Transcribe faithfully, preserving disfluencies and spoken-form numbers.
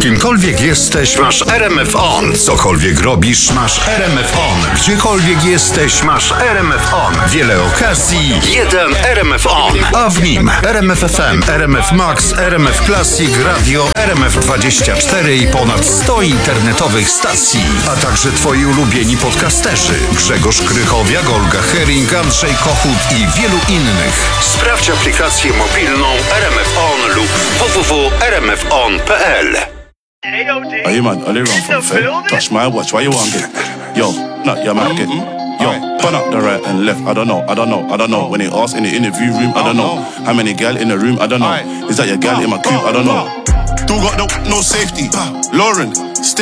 Kimkolwiek jesteś, masz R M F On. Cokolwiek robisz, masz R M F On. Gdziekolwiek jesteś, masz R M F On. Wiele okazji, jeden R M F On. A w nim R M F F M, R M F Max, R M F Classic, Radio, R M F dwadzieścia cztery i ponad sto internetowych stacji. A także twoi ulubieni podcasterzy. Grzegorz Krychowiak, Olga Hering, Andrzej Kochut i wielu innych. Sprawdź aplikację mobilną R M F On lub w w w kropka r m f on kropka p l. Are you mad? Are they run from fair? Touch my watch, why you want get? Yo, not your man get. Yo, burn up the right and left, I don't know, I don't know, I don't know. When they ask in the interview room, I don't know. How many gal in the room, I don't know. Is that your gal in my coupe, I don't know. Still got no, no safety. Lauren, stay